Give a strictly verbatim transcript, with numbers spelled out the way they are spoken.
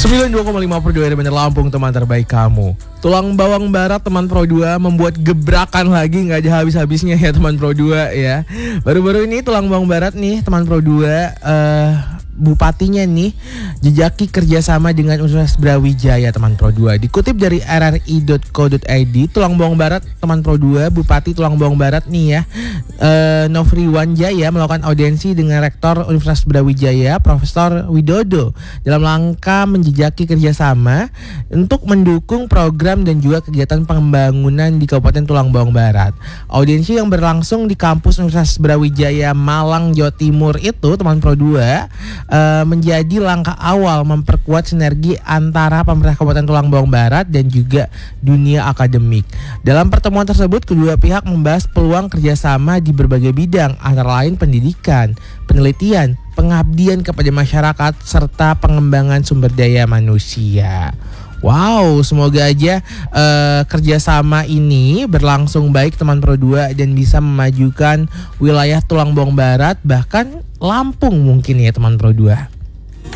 sembilan puluh dua koma lima Pro dua Bener Lampung, teman terbaik kamu. Tulang bawang barat teman Pro dua membuat gebrakan lagi, nggak ada habis-habisnya ya teman Pro dua ya. Baru-baru ini tulang bawang barat nih teman Pro dua, uh, bupatinya nih jejaki kerjasama dengan Universitas Brawijaya teman Pro dua. Dikutip dari r r i dot co dot i d, tulang bawang barat teman Pro dua, Bupati Tulang Bawang Barat nih ya, uh, Nofri Wanjaya melakukan audiensi dengan Rektor Universitas Brawijaya Profesor Widodo dalam langkah menjejaki kerjasama untuk mendukung program dan juga kegiatan pembangunan di Kabupaten Tulang Bawang Barat. Audiensi yang berlangsung di kampus Universitas Brawijaya Malang, Jawa Timur itu teman Pro dua Uh, menjadi langkah awal memperkuat sinergi antara pemerintah Kabupaten Tulang Bawang Barat dan juga dunia akademik. Dalam pertemuan tersebut, kedua pihak membahas peluang kerjasama di berbagai bidang, antara lain pendidikan, penelitian, pengabdian kepada masyarakat, serta pengembangan sumber daya manusia. Wow, semoga aja uh, kerjasama ini berlangsung baik teman Pro dua dan bisa memajukan wilayah Tulang Bawang Barat, bahkan Lampung mungkin ya teman Pro dua.